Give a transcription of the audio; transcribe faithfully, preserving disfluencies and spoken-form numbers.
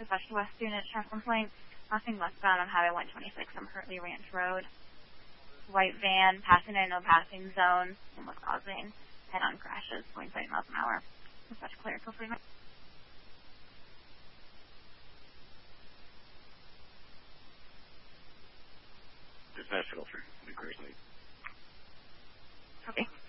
Dispatch to West Unit, traffic complaint. Crossing westbound on Highway one twenty-six on Hurtley Ranch Road. White van passing in no passing zone. And was causing head-on crashes going twenty miles an hour. Dispatch clear. Feel free to... Dispatch filter. Be clear. Okay.